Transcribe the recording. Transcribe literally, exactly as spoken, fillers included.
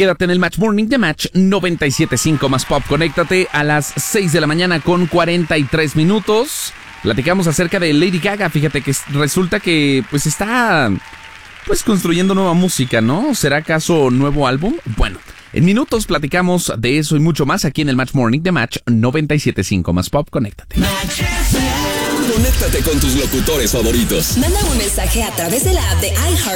Quédate en el Match Morning de Match noventa y siete punto cinco más Pop. Conéctate a las seis de la mañana con cuarenta y tres minutos. Platicamos acerca de Lady Gaga. Fíjate que resulta que pues está pues construyendo nueva música, ¿no? ¿Será acaso nuevo álbum? Bueno, en minutos platicamos de eso y mucho más aquí en el Match Morning de Match noventa y siete punto cinco más Pop. Conéctate. Conéctate con tus locutores favoritos. Manda un mensaje a través de la app de iHeart